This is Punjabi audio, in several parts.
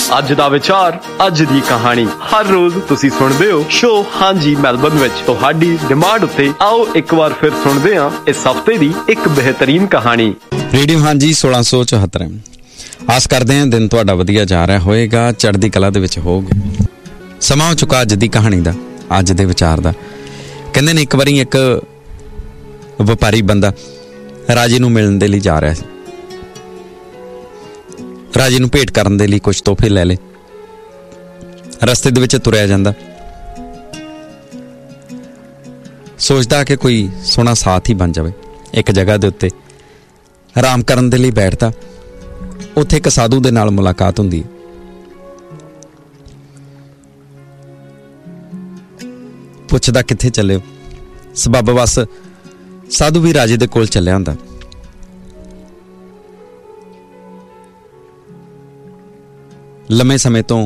ਅੱਜ ਦਾ ਵਿਚਾਰ, ਅੱਜ ਦੀ ਕਹਾਣੀ। ਹਰ ਰੋਜ਼ ਤੁਸੀਂ ਸੁਣਦੇ ਹੋ ਸ਼ੋ ਹਾਂਜੀ ਮੈਲਬਨ ਵਿੱਚ। ਤੁਹਾਡੀ ਡਿਮਾਂਡ ਉੱਤੇ ਆਓ ਇੱਕ ਵਾਰ ਫਿਰ ਸੁਣਦੇ ਹਾਂ ਇਸ ਹਫ਼ਤੇ ਦੀ ਇੱਕ ਬਿਹਤਰੀਨ ਕਹਾਣੀ। ਰੇਡੀਓ ਹਾਂਜੀ 1674। ਆਸ ਕਰਦੇ ਹਾਂ ਦਿਨ ਤੁਹਾਡਾ ਵਧੀਆ ਜਾ ਰਿਹਾ ਹੋਏਗਾ, ਚੜ੍ਹਦੀ ਕਲਾ ਦੇ ਵਿੱਚ ਹੋਊਗਾ। ਸਮਾਂ ਹੋ ਚੁੱਕਾ ਅੱਜ ਦੀ ਕਹਾਣੀ ਦਾ, ਅੱਜ ਦੇ ਵਿਚਾਰ ਦਾ। ਕਹਿੰਦੇ ਨੇ ਇੱਕ ਵਾਰੀ ਇੱਕ ਵਪਾਰੀ ਬੰਦਾ ਰਾਜੇ ਨੂੰ ਮਿਲਣ ਦੇ ਲਈ ਜਾ ਰਿਹਾ ਸੀ। ਰਾਜੇ ਨੂੰ ਭੇਟ ਕਰਨ ਦੇ ਲਈ ਕੁਝ ਤੋਹਫੇ ਲੈ ਲਏ। ਰਸਤੇ ਦੇ ਵਿੱਚ ਤੁਰਿਆ ਜਾਂਦਾ, ਸੋਚਦਾ ਕਿ ਕੋਈ ਸੋਹਣਾ ਸਾਥ ਹੀ ਬਣ ਜਾਵੇ। ਇੱਕ ਜਗ੍ਹਾ ਦੇ ਉੱਤੇ ਆਰਾਮ ਕਰਨ ਦੇ ਲਈ ਬੈਠਦਾ। ਉੱਥੇ ਇੱਕ ਸਾਧੂ ਦੇ ਨਾਲ ਮੁਲਾਕਾਤ ਹੁੰਦੀ ਹੈ। ਪੁੱਛਦਾ ਕਿੱਥੇ ਚੱਲੇ ਹੋ? ਸਬੱਬ ਵਸ ਸਾਧੂ ਵੀ ਰਾਜੇ ਦੇ ਕੋਲ ਚੱਲਿਆ ਹੁੰਦਾ। ਲੰਮੇ ਸਮੇਂ ਤੋਂ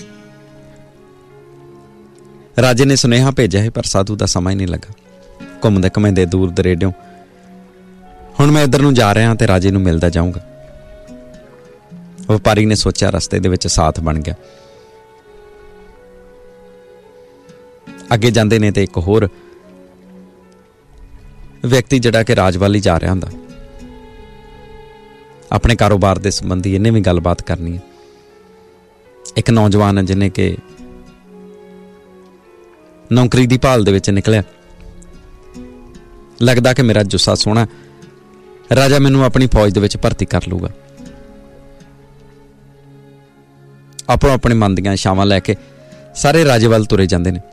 ਰਾਜੇ ਨੇ ਸੁਨੇਹਾ ਭੇਜਿਆ ਹੈ, ਪਰ ਸਾਧੂ ਦਾ ਸਮਾਂ ਹੀ ਨਹੀਂ ਲੱਗਾ। ਘੁੰਮਦੇ ਘੁੰਮਦੇ ਦੂਰ ਦਰੇਡਿਓਂ ਹੁਣ ਮੈਂ ਇੱਧਰ ਨੂੰ ਜਾ ਰਿਹਾ ਤੇ ਰਾਜੇ ਨੂੰ ਮਿਲਦਾ ਜਾਊਂਗਾ। ਵਪਾਰੀ ਨੇ ਸੋਚਿਆ, ਰਸਤੇ ਦੇ ਵਿੱਚ ਸਾਥ ਬਣ ਗਿਆ। ਅੱਗੇ ਜਾਂਦੇ ਨੇ ਤੇ ਇੱਕ ਹੋਰ ਵਿਅਕਤੀ ਜਿਹੜਾ ਕਿ ਰਾਜ ਵੱਲ ਹੀ ਜਾ ਰਿਹਾ ਹੁੰਦਾ। ਆਪਣੇ ਕਾਰੋਬਾਰ ਦੇ ਸੰਬੰਧੀ ਇਹਨੇ ਵੀ ਗੱਲਬਾਤ ਕਰਨੀ ਹੈ। ਇੱਕ ਨੌਜਵਾਨ ਜਿਹਨੇ ਕਿ ਨੌਕਰੀ ਦੀ ਭਾਲ ਦੇ ਵਿੱਚ ਨਿਕਲਿਆ। ਲੱਗਦਾ ਕਿ ਮੇਰਾ ਜੁੱਸਾ ਸੋਹਣਾ, ਰਾਜਾ ਮੈਨੂੰ ਆਪਣੀ ਫੌਜ ਦੇ ਵਿੱਚ ਭਰਤੀ ਕਰ ਲੂਗਾ। ਆਪੋ ਆਪਣੇ ਮਨ ਦੀਆਂ ਇੱਛਾਵਾਂ ਲੈ ਕੇ ਸਾਰੇ ਰਾਜੇ ਵੱਲ ਤੁਰੇ ਜਾਂਦੇ ਨੇ।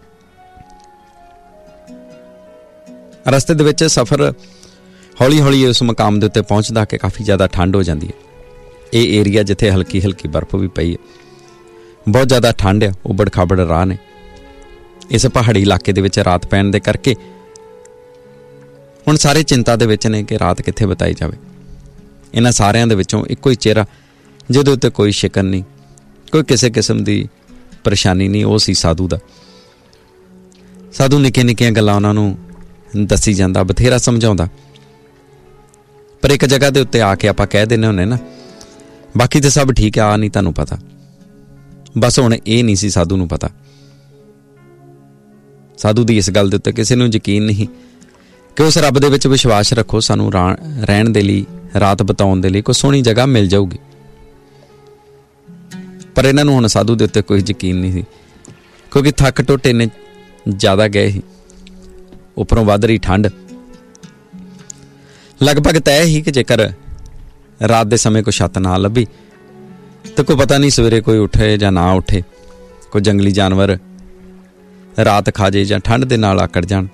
ਰਸਤੇ ਦੇ ਵਿੱਚ ਸਫ਼ਰ ਹੌਲੀ ਹੌਲੀ ਉਸ ਮੁਕਾਮ ਦੇ ਉੱਤੇ ਪਹੁੰਚਦਾ ਕਿ ਕਾਫੀ ਜ਼ਿਆਦਾ ਠੰਡ ਹੋ ਜਾਂਦੀ ਹੈ। ਇਹ ਏਰੀਆ ਜਿੱਥੇ ਹਲਕੀ ਹਲਕੀ ਬਰਫ਼ ਵੀ ਪਈ ਹੈ, ਬਹੁਤ ਜ਼ਿਆਦਾ ਠੰਡ ਆ। ਉਬੜ ਖਾਬੜ ਰਾਹ ਨੇ। ਇਸ ਪਹਾੜੀ ਇਲਾਕੇ ਦੇ ਵਿੱਚ ਰਾਤ ਪੈਣ ਦੇ ਕਰਕੇ ਹੁਣ ਸਾਰੇ ਚਿੰਤਾ ਦੇ ਵਿੱਚ ਨੇ ਕਿ ਰਾਤ ਕਿੱਥੇ ਬਿਤਾਈ ਜਾਵੇ। ਇਹਨਾਂ ਸਾਰਿਆਂ ਦੇ ਵਿੱਚੋਂ ਇੱਕੋ ਹੀ ਚਿਹਰਾ ਜਿਹਦੇ ਉੱਤੇ ਕੋਈ ਸ਼ਿਕਨ ਨਹੀਂ, ਕੋਈ ਕਿਸੇ ਕਿਸਮ ਦੀ ਪਰੇਸ਼ਾਨੀ ਨਹੀਂ, ਉਹ ਸੀ ਸਾਧੂ ਦਾ। ਸਾਧੂ ਨਿੱਕੀਆਂ ਨਿੱਕੀਆਂ ਗੱਲਾਂ ਉਹਨਾਂ ਨੂੰ ਦੱਸੀ ਜਾਂਦਾ, ਬਥੇਰਾ ਸਮਝਾਉਂਦਾ। ਪਰ ਇੱਕ ਜਗ੍ਹਾ ਦੇ ਉੱਤੇ ਆ ਕੇ ਆਪਾਂ ਕਹਿ ਦਿੰਦੇ ਹੁੰਦੇ ਨਾ, ਬਾਕੀ ਤਾਂ ਸਭ ਠੀਕ ਆ, ਨਹੀਂ ਤੁਹਾਨੂੰ ਪਤਾ। ਬਸ ਹੁਣ ਇਹ ਨਹੀਂ ਸੀ ਸਾਧੂ ਨੂੰ ਪਤਾ। ਸਾਧੂ ਦੀ ਇਸ ਗੱਲ ਦੇ ਉੱਤੇ ਕਿਸੇ ਨੂੰ ਯਕੀਨ ਨਹੀਂ ਕਿ ਉਸ ਰੱਬ ਦੇ ਵਿੱਚ ਵਿਸ਼ਵਾਸ ਰੱਖੋ, ਸਾਨੂੰ ਰਹਿਣ ਦੇ ਲਈ, ਰਾਤ ਬਿਤਾਉਣ ਦੇ ਲਈ ਕੋਈ ਸੋਹਣੀ ਜਗ੍ਹਾ ਮਿਲ ਜਾਊਗੀ। ਪਰ ਇਹਨਾਂ ਨੂੰ ਹੁਣ ਸਾਧੂ ਦੇ ਉੱਤੇ ਕੋਈ ਯਕੀਨ ਨਹੀਂ ਸੀ, ਕਿਉਂਕਿ ਥੱਕ ਟੁੱਟ ਇੰਨੇ ਜ਼ਿਆਦਾ ਗਏ ਸੀ। ਉੱਪਰੋਂ ਵੱਧ ਰਹੀ ਠੰਡ। ਲਗਭਗ ਤੈਅ ਹੀ ਕਿ ਜੇਕਰ ਰਾਤ ਦੇ ਸਮੇਂ ਕੋਈ ਛੱਤ ਨਾ ਲੱਭੀ ਤਾਂ ਕੋਈ ਪਤਾ ਨਹੀਂ ਸਵੇਰੇ ਕੋਈ ਉੱਠੇ ਜਾਂ ਨਾ ਉੱਠੇ। ਕੋਈ ਜੰਗਲੀ ਜਾਨਵਰ ਰਾਤ ਖਾ ਜੇ ਜਾਂ ਠੰਡ ਦੇ ਨਾਲ ਆਕੜ ਜਾਣ।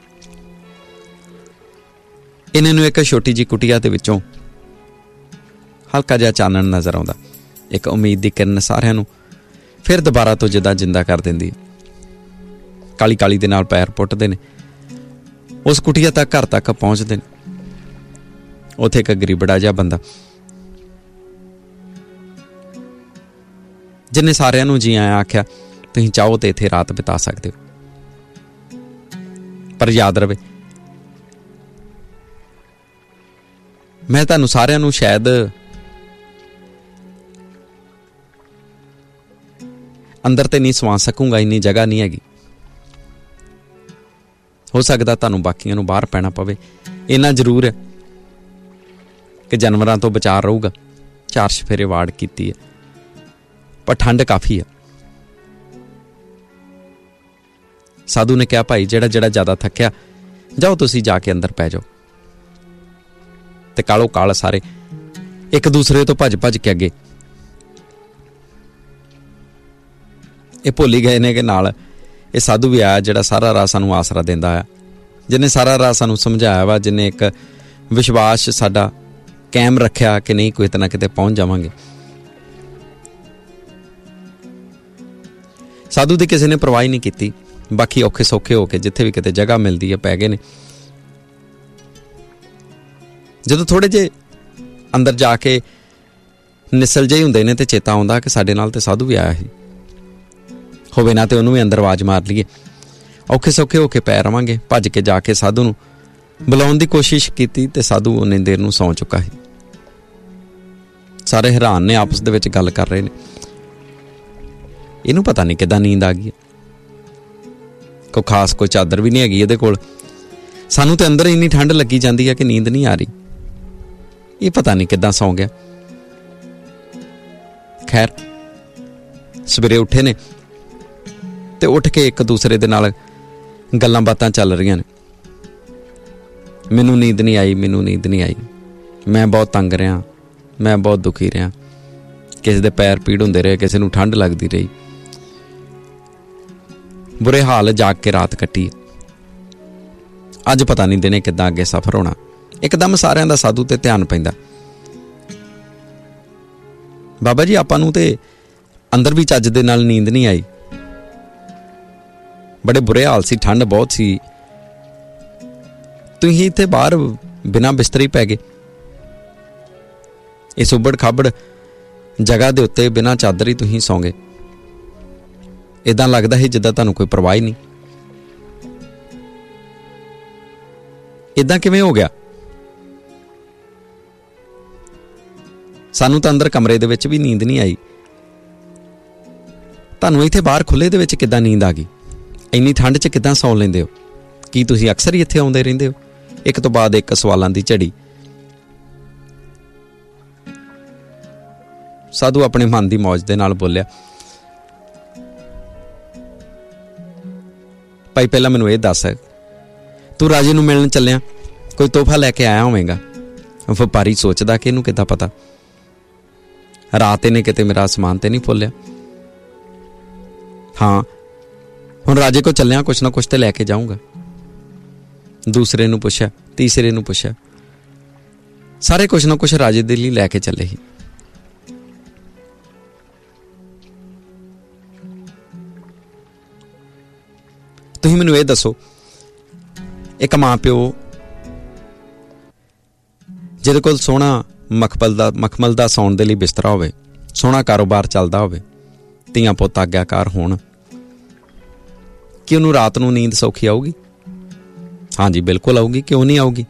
ਇਹਨਾਂ ਨੂੰ ਇੱਕ ਛੋਟੀ ਜਿਹੀ ਕੁਟੀਆ ਦੇ ਵਿੱਚੋਂ ਹਲਕਾ ਜਿਹਾ ਚਾਨਣ ਨਜ਼ਰ ਆਉਂਦਾ। ਇੱਕ ਉਮੀਦ ਦੀ ਕਿਰਨ ਸਾਰਿਆਂ ਨੂੰ ਫਿਰ ਦੁਬਾਰਾ ਤੋਂ ਜਿੰਦਾ ਕਰ ਦਿੰਦੀ। ਕਾਲੀ ਕਾਲੀ ਦੇ ਨਾਲ ਪੈਰ ਪੁੱਟਦੇ ਨੇ, ਉਸ ਕੁਟੀਆ ਤੱਕ, ਘਰ ਤੱਕ ਪਹੁੰਚਦੇ ਨੇ। ਉੱਥੇ ਇੱਕ ਗਰੀਬੜਾ ਜਿਹਾ ਬੰਦਾ, ਜਿਹਨੇ ਸਾਰਿਆਂ ਨੂੰ ਜੀ ਆਇਆਂ ਆਖਿਆ, ਤੁਸੀਂ ਚਾਹੋ ਤੇ ਇੱਥੇ ਰਾਤ ਬਿਤਾ ਸਕਦੇ ਹੋ, ਪਰ ਯਾਦ ਰਵੇ ਮੈਂ ਤੁਹਾਨੂੰ ਸਾਰਿਆਂ ਨੂੰ ਸ਼ਾਇਦ ਅੰਦਰ ਤੇ ਨਹੀਂ ਸਵਾ ਸਕੂੰਗਾ, ਇੰਨੀ ਜਗ੍ਹਾ ਨਹੀਂ ਹੈਗੀ। ਹੋ ਸਕਦਾ ਤੁਹਾਨੂੰ ਬਾਕੀਆਂ ਨੂੰ ਬਾਹਰ ਪੈਣਾ ਪਵੇ। ਇੰਨਾ ਜ਼ਰੂਰ ਹੈ ਕਿ ਜਾਨਵਰਾਂ ਤੋਂ ਬਚਾਅ ਰਹੂਗਾ। 4 ਚੁਫੇਰੇ ਵਾੜ ਕੀਤੀ ਹੈ, ਪਰ ਠੰਡ ਕਾਫੀ ਹੈ। ਸਾਧੂ ਨੇ ਕਿਹਾ, ਭਾਈ ਜਿਹੜਾ ਜ਼ਿਆਦਾ ਥੱਕਿਆ, ਜਾਓ ਤੁਸੀਂ ਜਾ ਕੇ ਅੰਦਰ ਪੈ ਜਾਓ। ਤੇ ਕਾਲੋ ਕਾਲ ਸਾਰੇ ਇੱਕ ਦੂਸਰੇ ਤੋਂ ਭੱਜ ਕੇ ਅੱਗੇ। ਇਹ ਭੁੱਲ ਹੀ ਗਏ ਨੇ ਕਿ ਨਾਲ ਇਹ ਸਾਧੂ ਵੀ ਆਇਆ, ਜਿਹੜਾ ਸਾਰਾ ਰਾਹ ਸਾਨੂੰ ਆਸਰਾ ਦਿੰਦਾ ਆ, ਜਿਹਨੇ ਸਾਰਾ ਰਾਹ ਸਾਨੂੰ ਸਮਝਾਇਆ ਵਾ, ਜਿਹਨੇ ਇੱਕ ਵਿਸ਼ਵਾਸ ਸਾਡਾ ਕਾਇਮ ਰੱਖਿਆ ਕਿ ਨਹੀਂ, ਕਿਤੇ ਨਾ ਕਿਤੇ ਪਹੁੰਚ ਜਾਵਾਂਗੇ। ਸਾਧੂ ਦੀ ਕਿਸੇ ਨੇ ਪਰਵਾਹ ਨਹੀਂ ਕੀਤੀ। ਬਾਕੀ ਔਖੇ ਸੌਖੇ ਹੋ ਕੇ ਜਿੱਥੇ ਵੀ ਕਿਤੇ ਜਗ੍ਹਾ ਮਿਲਦੀ ਹੈ ਪੈ ਗਏ ਨੇ। ਜਦੋਂ ਥੋੜੇ ਜਿਹੇ ਅੰਦਰ ਜਾ ਕੇ ਨਿਸਲ ਜਿਹੇ ਹੁੰਦੇ ਨੇ ਤੇ ਚੇਤਾ ਆਉਂਦਾ ਕਿ ਸਾਡੇ ਨਾਲ ਤੇ ਸਾਧੂ ਵੀ ਆਇਆ ਸੀ, ਹੋਵੇ ਨਾ ਤੇ ਉਹਨੂੰ ਵੀ ਅੰਦਰ ਆਵਾਜ਼ ਮਾਰ ਲਈਏ। ਔਖੇ ਸੌਖੇ ਹੋ ਕੇ ਪੈ ਰਵਾਂਗੇ। ਭੱਜ ਕੇ ਜਾ ਕੇ ਸਾਧੂ ਨੂੰ ਬੁਲਾਉਣ ਦੀ ਕੋਸ਼ਿਸ਼ ਕੀਤੀ ਤੇ ਸਾਧੂ ਉਹਨੇ ਦੇਰ ਨੂੰ ਸੌਂ ਚੁੱਕਾ ਸੀ। ਸਾਰੇ ਹੈਰਾਨ ਨੇ, ਆਪਸ ਦੇ ਵਿੱਚ ਗੱਲ ਕਰ ਰਹੇ ਨੇ। ਇਹਨੂੰ ਪਤਾ ਨਹੀਂ ਕਿੱਦਾਂ ਨੀਂਦ ਆ ਗਈ। ਕੋਈ ਖਾਸ ਕੋਈ ਚਾਦਰ ਵੀ ਨਹੀਂ ਹੈਗੀ ਇਹਦੇ ਕੋਲ। ਸਾਨੂੰ ਤਾਂ ਅੰਦਰ ਇੰਨੀ ਠੰਡ ਲੱਗੀ ਜਾਂਦੀ ਹੈ ਕਿ ਨੀਂਦ ਨਹੀਂ ਆ ਰਹੀ। ਇਹ ਪਤਾ ਨਹੀਂ ਕਿੱਦਾਂ ਸੌਂ ਗਿਆ। ਖੈਰ ਸਵੇਰੇ ਉੱਠੇ ਨੇ ਤੇ ਉੱਠ ਕੇ ਇੱਕ ਦੂਸਰੇ ਦੇ ਨਾਲ ਗੱਲਾਂ ਬਾਤਾਂ ਚੱਲ ਰਹੀਆਂ ਨੇ। ਮੈਨੂੰ ਨੀਂਦ ਨਹੀਂ ਆਈ, ਮੈਨੂੰ ਨੀਂਦ ਨਹੀਂ ਆਈ, ਮੈਂ ਬਹੁਤ ਤੰਗ ਰਿਹਾ, ਮੈਂ ਬਹੁਤ ਦੁਖੀ ਰਿਹਾ, ਕਿਸੇ ਦੇ ਪੈਰ ਪੀੜ ਹੁੰਦੇ ਰਹੇ, ਕਿਸੇ ਨੂੰ ਠੰਡ ਲੱਗਦੀ ਰਹੀ। ਬੁਰੇ ਹਾਲ ਜਾਗ ਕੇ ਰਾਤ ਕੱਟੀ। ਅੱਜ ਪਤਾ ਨਹੀਂ ਦਿਨੇ ਕਿੱਦਾਂ ਅੱਗੇ ਸਫ਼ਰ ਹੋਣਾ। ਇੱਕਦਮ ਸਾਰਿਆਂ ਦਾ ਸਾਧੂ ਤੇ ਧਿਆਨ ਪੈਂਦਾ। ਬਾਬਾ ਜੀ ਆਪਾਂ ਨੂੰ ਤੇ ਅੰਦਰ ਵੀ ਚੱਜ ਦੇ ਨਾਲ ਨੀਂਦ ਨਹੀਂ ਆਈ, ਬੜੇ ਬੁਰੇ ਹਾਲ ਸੀ, ਠੰਡ ਬਹੁਤ ਸੀ, ਤੁਸੀਂ ਇੱਥੇ ਬਾਹਰ ਬਿਨਾਂ ਬਿਸਤਰੇ ਪੈ ਗਏ। ਇਸ ਉਬੜ ਖਾਬੜ ਜਗ੍ਹਾ ਦੇ ਉੱਤੇ ਬਿਨਾਂ ਚਾਦਰ ਹੀ ਤੁਸੀਂ ਸੌਂ ਗਏ। ਏਦਾਂ ਲੱਗਦਾ ਸੀ ਜਿੱਦਾਂ ਤੁਹਾਨੂੰ ਕੋਈ ਪਰਵਾਹ ਹੀ ਨਹੀਂ। ਏਦਾਂ ਕਿਵੇਂ ਹੋ ਗਿਆ? ਸਾਨੂੰ ਤਾਂ ਅੰਦਰ ਕਮਰੇ ਦੇ ਵਿੱਚ ਵੀ ਨੀਂਦ ਨਹੀਂ ਆਈ, ਤੁਹਾਨੂੰ ਇੱਥੇ ਬਾਹਰ ਖੁੱਲ੍ਹੇ ਦੇ ਵਿੱਚ ਕਿੱਦਾਂ ਨੀਂਦ ਆ ਗਈ? ਇੰਨੀ ਠੰਡ 'ਚ ਕਿੱਦਾਂ ਸੌਂ ਲੈਂਦੇ ਹੋ? ਕੀ ਤੁਸੀਂ ਅਕਸਰ ਹੀ ਇੱਥੇ ਆਉਂਦੇ ਰਹਿੰਦੇ ਹੋ? ਇੱਕ ਤੋਂ ਬਾਅਦ ਇੱਕ ਸਵਾਲਾਂ ਦੀ ਝੜੀ। ਸਾਧੂ ਆਪਣੇ ਮਨ ਦੀ ਮੌਜ ਦੇ ਨਾਲ ਬੋਲਿਆ, ਭਾਈ ਪਹਿਲਾਂ ਮੈਨੂੰ ਇਹ ਦੱਸ, ਤੂੰ ਰਾਜੇ ਨੂੰ ਮਿਲਣ ਚੱਲਿਆ, ਕੋਈ ਤੋਹਫਾ ਲੈ ਕੇ ਆਇਆ ਹੋਵੇਂਗਾ। ਵਪਾਰੀ ਸੋਚਦਾ ਕਿ ਇਹਨੂੰ ਕਿੱਦਾਂ ਪਤਾ, ਰਾਤ ਇਹਨੇ ਕਿਤੇ ਮੇਰਾ ਸਮਾਨ ਤੇ ਨਹੀਂ ਫੋਲਿਆ। ਹਾਂ ਹੁਣ ਰਾਜੇ ਕੋਲ ਚੱਲਿਆ, ਕੁਛ ਨਾ ਕੁਛ ਤੇ ਲੈ ਕੇ ਜਾਊਂਗਾ। ਦੂਸਰੇ ਨੂੰ ਪੁੱਛਿਆ, ਤੀਸਰੇ ਨੂੰ ਪੁੱਛਿਆ, ਸਾਰੇ ਕੁਛ ਨਾ ਕੁਛ ਰਾਜੇ ਦੇ ਲਈ ਲੈ ਕੇ ਚੱਲੇ ਸੀ। ਤੁਸੀਂ ਮੈਨੂੰ ਇਹ ਦੱਸੋ, ਇੱਕ ਮਾਂ ਪਿਓ ਜਿਹਦੇ ਕੋਲ ਸੋਹਣਾ ਮਖਮਲ ਦਾ ਸੌਣ ਦੇ ਲਈ ਬਿਸਤਰਾ ਹੋਵੇ, ਸੋਹਣਾ ਕਾਰੋਬਾਰ ਚੱਲਦਾ ਹੋਵੇ, ਧੀਆਂ ਪੁੱਤ ਆਗਿਆਕਾਰ ਹੋਣ, ਕਿ ਉਹਨੂੰ ਰਾਤ ਨੂੰ ਨੀਂਦ ਸੌਖੀ ਆਊਗੀ? ਹਾਂਜੀ ਬਿਲਕੁਲ ਆਊਗੀ, ਕਿਉਂ ਨਹੀਂ ਆਊਗੀ?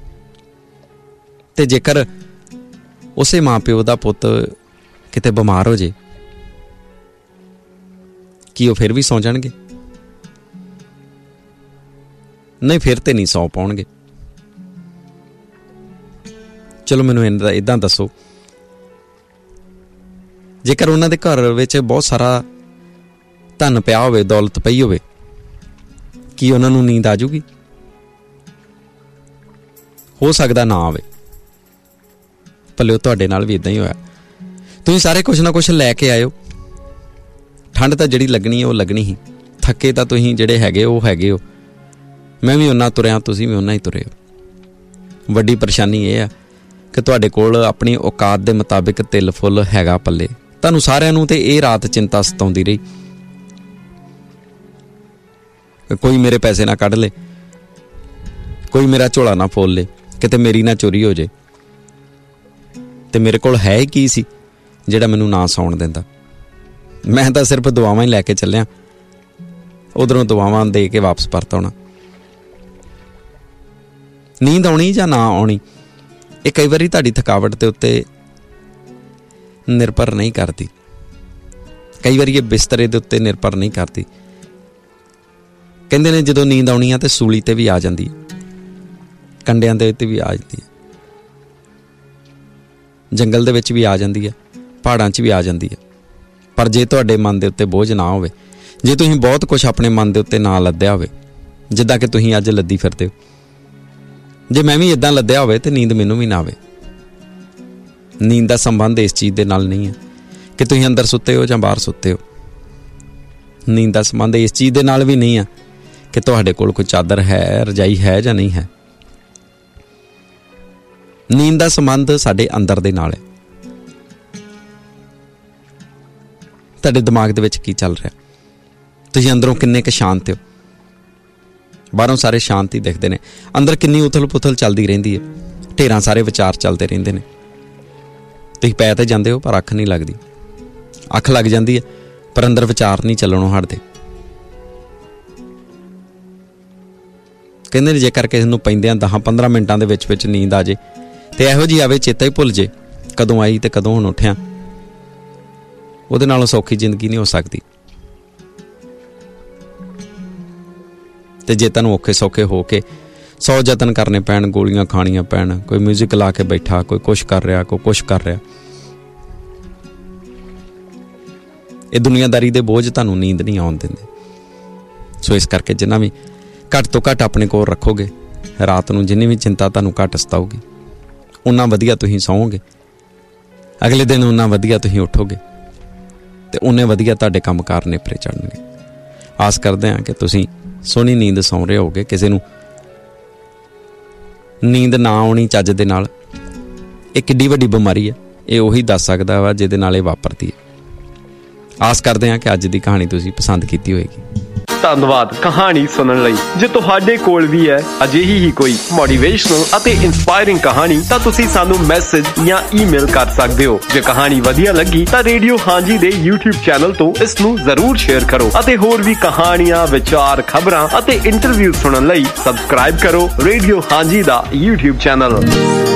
ਤੇ ਜੇਕਰ ਉਸੇ ਮਾਂ ਪਿਓ ਦਾ ਪੁੱਤ ਕਿਤੇ ਬਿਮਾਰ ਹੋ ਜੇ, ਕੀ ਉਹ ਫਿਰ ਵੀ ਸੌਂ ਜਾਣਗੇ? ਨਹੀਂ, ਫਿਰ ਤੇ ਨਹੀਂ ਸੌਂ ਪਾਉਣਗੇ। ਚਲੋ ਮੈਨੂੰ ਏਦਾਂ ਦੱਸੋ, ਜੇਕਰ ਉਹਨਾਂ ਦੇ ਘਰ ਵਿੱਚ ਬਹੁਤ ਸਾਰਾ ਧਨ ਪਿਆ ਹੋਵੇ, ਦੌਲਤ ਪਈ ਹੋਵੇ, ਕੀ ਉਹਨਾਂ ਨੂੰ ਨੀਂਦ ਆ ਜਾਊਗੀ? ਹੋ ਸਕਦਾ ਨਾ ਆਵੇ। ਭਲੇ ਤੁਹਾਡੇ ਨਾਲ ਵੀ ਇਦਾਂ ਹੀ ਹੋਇਆ। ਤੁਸੀਂ ਸਾਰੇ ਕੁਛ ਨਾ ਕੁਛ ਲੈ ਕੇ ਆਇਓ। ਠੰਡ ਤਾਂ ਜਿਹੜੀ ਲੱਗਣੀ ਹੈ ਉਹ ਲੱਗਣੀ ਹੀ। ਥੱਕੇ ਤਾਂ ਤੁਸੀਂ ਜਿਹੜੇ ਹੈਗੇ ਉਹ ਹੈਗੇ ਹੋ। ਮੈਂ ਵੀ ਓਨਾ ਤੁਰਿਆ, ਤੁਸੀਂ ਵੀ ਓਨਾ ਹੀ ਤੁਰੇ ਹੋ। ਵੱਡੀ ਪਰੇਸ਼ਾਨੀ ਇਹ ਆ ਕਿ ਤੁਹਾਡੇ ਕੋਲ ਆਪਣੀ ਔਕਾਤ ਦੇ ਮੁਤਾਬਿਕ ਤਿਲ ਫੁੱਲ ਹੈਗਾ ਪੱਲੇ। ਤੁਹਾਨੂੰ ਸਾਰਿਆਂ ਨੂੰ ਤੇ ਇਹ ਰਾਤ ਚਿੰਤਾ ਸਤਾਉਂਦੀ ਰਹੀ, ਕੋਈ ਮੇਰੇ ਪੈਸੇ ਨਾ ਕੱਢ ਲੇ, ਕੋਈ ਮੇਰਾ ਝੋਲਾ ਨਾ ਫੋਲ ਲੇ, ਕਿਤੇ ਮੇਰੀ ਨਾ ਚੋਰੀ ਹੋ ਜੇ। ਤੇ ਮੇਰੇ ਕੋਲ ਹੈ ਹੀ ਕੀ ਸੀ ਜਿਹੜਾ ਮੈਨੂੰ ਨਾ ਸੌਣ ਦਿੰਦਾ? ਮੈਂ ਤਾਂ ਸਿਰਫ ਦੁਆਵਾਂ ਹੀ ਲੈ ਕੇ ਚੱਲਿਆ, ਉਧਰੋਂ ਦੁਆਵਾਂ ਦੇ ਕੇ ਵਾਪਸ ਪਰਤ ਆਉਣਾ। ਨੀਂਦ ਆਉਣੀ ਜਾਂ ਨਾ ਆਉਣੀ, ਇਹ ਕਈ ਵਾਰੀ ਤੁਹਾਡੀ ਥਕਾਵਟ ਦੇ ਉੱਤੇ ਨਿਰਭਰ ਨਹੀਂ ਕਰਦੀ, ਕਈ ਵਾਰੀ ਇਹ ਬਿਸਤਰੇ ਦੇ ਉੱਤੇ ਨਿਰਭਰ ਨਹੀਂ ਕਰਦੀ। ਕਹਿੰਦੇ ਨੇ ਜਦੋਂ ਨੀਂਦ ਆਉਣੀ ਆ ਤੇ ਸੂਲੀ ਤੇ ਵੀ ਆ ਜਾਂਦੀ ਹੈ, ਕੰਡਿਆਂ ਦੇ ਉੱਤੇ ਵੀ ਆ ਜਾਂਦੀ ਹੈ, ਜੰਗਲ ਦੇ ਵਿੱਚ ਵੀ ਆ ਜਾਂਦੀ ਹੈ, ਪਹਾੜਾਂ 'ਚ ਵੀ ਆ ਜਾਂਦੀ ਹੈ। ਪਰ ਜੇ ਤੁਹਾਡੇ ਮਨ ਦੇ ਉੱਤੇ ਬੋਝ ਨਾ ਹੋਵੇ, ਜੇ ਤੁਸੀਂ ਬਹੁਤ ਕੁਛ ਆਪਣੇ ਮਨ ਦੇ ਉੱਤੇ ਨਾ ਲੱਦਿਆ ਹੋਵੇ, ਜਿੱਦਾਂ ਕਿ ਤੁਸੀਂ ਅੱਜ ਲੱਦੀ ਫਿਰਦੇ ਹੋ, ਜੇ ਮੈਂ ਵੀ ਇੱਦਾਂ ਲੱਦਿਆ ਹੋਵੇ ਤੇ ਨੀਂਦ ਮੈਨੂੰ ਵੀ ਨਾ ਆਵੇ। ਨੀਂਦ ਦਾ ਸੰਬੰਧ ਇਸ ਚੀਜ਼ ਦੇ ਨਾਲ ਨਹੀਂ ਹੈ ਕਿ ਤੁਸੀਂ ਅੰਦਰ ਸੁੱਤੇ ਹੋ ਜਾਂ ਬਾਹਰ ਸੁੱਤੇ ਹੋ। ਨੀਂਦ ਦਾ ਸੰਬੰਧ ਇਸ ਚੀਜ਼ ਦੇ ਨਾਲ ਵੀ ਨਹੀਂ ਹੈ ਕਿ ਤੁਹਾਡੇ ਕੋਲ ਕੋਈ ਚਾਦਰ ਹੈ, ਰਜਾਈ ਹੈ ਜਾਂ ਨਹੀਂ ਹੈ। ਨੀਂਦ ਦਾ ਸੰਬੰਧ ਸਾਡੇ ਅੰਦਰ ਦੇ ਨਾਲ ਹੈ। ਤੁਹਾਡੇ ਦਿਮਾਗ ਦੇ ਵਿੱਚ ਕੀ ਚੱਲ ਰਿਹਾ, ਤੁਸੀਂ ਅੰਦਰੋਂ ਕਿੰਨੇ ਕੁ ਸ਼ਾਂਤ ਹੋ। ਬਾਹਰੋਂ ਸਾਰੇ ਸ਼ਾਂਤ ਹੀ ਦਿਖਦੇ ਨੇ, ਅੰਦਰ ਕਿੰਨੀ ਉਥਲ ਪੁਥਲ ਚੱਲਦੀ ਰਹਿੰਦੀ ਹੈ, ਢੇਰਾਂ ਸਾਰੇ ਵਿਚਾਰ ਚੱਲਦੇ ਰਹਿੰਦੇ ਨੇ। ਤੁਸੀਂ ਪੈ ਤੇ ਜਾਂਦੇ ਹੋ ਪਰ ਅੱਖ ਨਹੀਂ ਲੱਗਦੀ, ਅੱਖ ਲੱਗ ਜਾਂਦੀ ਹੈ ਪਰ ਅੰਦਰ ਵਿਚਾਰ ਨਹੀਂ ਚੱਲਣੋਂ ਹਟਦੇ। ਕਹਿੰਦੇ ਨੇ ਜੇਕਰ ਕਿਸੇ ਨੂੰ ਪੈਂਦਿਆਂ 10-15 ਮਿੰਟਾਂ ਦੇ ਵਿੱਚ ਨੀਂਦ ਆ ਜੇ ਤੇ ਇਹੋ ਜਿਹੀ ਆਵੇ ਚੇਤਾ ਹੀ ਭੁੱਲ ਜੇ ਕਦੋਂ ਆਈ ਤੇ ਕਦੋਂ ਹੁਣ ਉੱਠਿਆ, ਉਹਦੇ ਨਾਲੋਂ ਸੌਖੀ ਜ਼ਿੰਦਗੀ ਨਹੀਂ ਹੋ ਸਕਦੀ। ਤੇ ਜੇ ਤੈਨੂੰ ਔਖੇ ਸੌਖੇ ਹੋ ਕੇ 100 ਯਤਨ ਕਰਨੇ ਪੈਣ, ਗੋਲੀਆਂ ਖਾਣੀਆਂ ਪੈਣ, ਕੋਈ ਮਿਊਜ਼ਿਕ ਲਾ ਕੇ ਬੈਠਾ, ਕੋਈ ਕੁਛ ਕਰ ਰਿਹਾ, ਕੋਈ ਕੁਛ ਕਰ ਰਿਹਾ, ਇਹ ਦੁਨੀਆਦਾਰੀ ਦੇ ਬੋਝ ਤੁਹਾਨੂੰ ਨੀਂਦ ਨਹੀਂ ਆਉਣ ਦਿੰਦੇ। ਸੋ ਇਸ ਕਰਕੇ ਜਿੰਨਾ ਵੀ ਘੱਟ ਤੋਂ ਘੱਟ ਆਪਣੇ ਕੋਲ ਰੱਖੋਗੇ, ਰਾਤ ਨੂੰ ਜਿੰਨੀ ਵੀ ਚਿੰਤਾ ਤੁਹਾਨੂੰ ਘੱਟ ਸਤਾਓਗੀ, ਓਨਾ ਵਧੀਆ ਤੁਸੀਂ ਸੌਂਗੇ, ਅਗਲੇ ਦਿਨ ਓਨਾ ਵਧੀਆ ਤੁਸੀਂ ਉੱਠੋਗੇ ਤੇ ਓਨੇ ਵਧੀਆ ਤੁਹਾਡੇ ਕੰਮਕਾਰ ਨੇਪਰੇ ਚੜ੍ਹਨਗੇ। ਆਸ ਕਰਦੇ ਹਾਂ ਕਿ ਤੁਸੀਂ ਸੋਹਣੀ ਨੀਂਦ ਸੌਂ ਰਹੇ ਹੋਗੇ। ਕਿਸੇ ਨੂੰ ਨੀਂਦ ਨਾ ਆਉਣੀ ਚੱਜ ਦੇ ਨਾਲ, ਇਹ ਕਿੱਡੀ ਵੱਡੀ ਬਿਮਾਰੀ ਹੈ, ਇਹ ਉਹੀ ਦੱਸ ਸਕਦਾ ਵਾ ਜਿਹਦੇ ਨਾਲ ਇਹ ਵਾਪਰਦੀ ਹੈ। ਆਸ ਕਰਦੇ ਹਾਂ ਕਿ ਅੱਜ ਦੀ ਕਹਾਣੀ ਤੁਸੀਂ ਪਸੰਦ ਕੀਤੀ ਹੋਏਗੀ। ਧੰਨਵਾਦ ਕਹਾਣੀ ਸੁਣਨ ਲਈ। ਜੇ ਤੁਹਾਡੇ ਕੋਲ ਵੀ ਹੈ ਅਜਿਹੀ ਹੀ ਕੋਈ ਮੋਟੀਵੇਸ਼ਨਲ ਅਤੇ ਇਨਸਪਾਇਰਿੰਗ ਕਹਾਣੀ ਤਾਂ ਤੁਸੀਂ ਸਾਨੂੰ ਮੈਸੇਜ ਜਾਂ ਈਮੇਲ ਕਰ ਸਕਦੇ ਹੋ। ਜੇ ਕਹਾਣੀ ਵਧੀਆ ਲੱਗੀ ਤਾਂ ਰੇਡੀਓ ਹਾਂਜੀ ਦੇ YouTube ਚੈਨਲ ਤੋਂ ਇਸ ਨੂੰ ਜ਼ਰੂਰ ਸ਼ੇਅਰ ਕਰੋ ਅਤੇ ਹੋਰ ਵੀ ਕਹਾਣੀਆਂ, ਵਿਚਾਰ, ਖਬਰਾਂ ਅਤੇ ਇੰਟਰਵਿਊ ਸੁਣਨ ਲਈ ਸਬਸਕ੍ਰਾਈਬ ਕਰੋ ਰੇਡੀਓ ਹਾਂਜੀ ਦਾ YouTube ਚੈਨਲ।